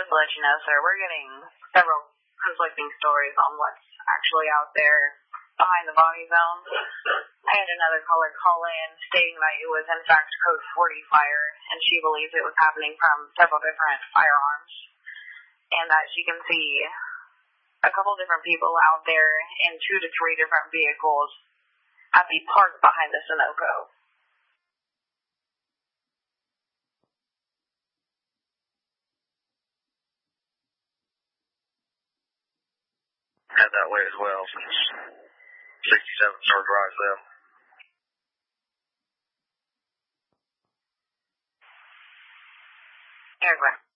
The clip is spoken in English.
to let you know, sir, we're getting several conflicting stories on what's actually out there behind the body zone. I had another caller call in stating that it was in fact code 40 fire, and she believes it was happening from several different firearms, and that she can see a couple different people out there in 2 to 3 different vehicles at the park behind the Sunoco. Had that way as well since 67 started to rise up. Everywhere.